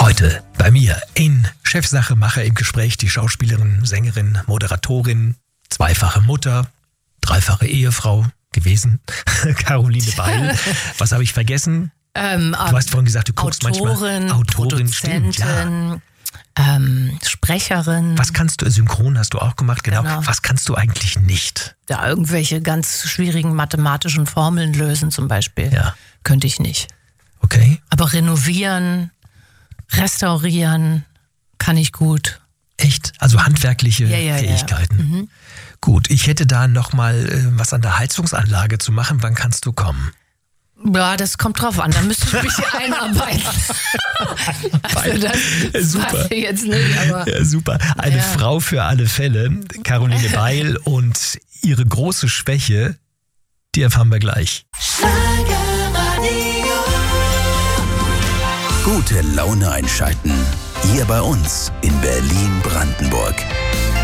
Heute bei mir in Chefsache Macher im Gespräch die Schauspielerin, Sängerin, Moderatorin, zweifache Mutter, dreifache Ehefrau gewesen, Caroline Beil. Was habe ich vergessen? Du hast vorhin gesagt, du guckst manchmal. Autorin, stimmt, ja. Sprecherin. Was kannst du, synchron hast du auch gemacht, genau. Was kannst du eigentlich nicht? Ja, irgendwelche ganz schwierigen mathematischen Formeln lösen zum Beispiel. Ja. Könnte ich nicht. Okay. Aber renovieren, restaurieren kann ich gut. Echt? Also handwerkliche Fähigkeiten. Ja. Mhm. Gut, ich hätte da nochmal was an der Heizungsanlage zu machen. Wann kannst du kommen? Ja, das kommt drauf an. Da müsste ich mich hier einarbeiten. Also das super. weiß ich jetzt nicht, aber ja, super. Eine Frau für alle Fälle, Caroline Beil, und ihre große Schwäche, die erfahren wir gleich. Gute Laune einschalten. Hier bei uns in Berlin-Brandenburg.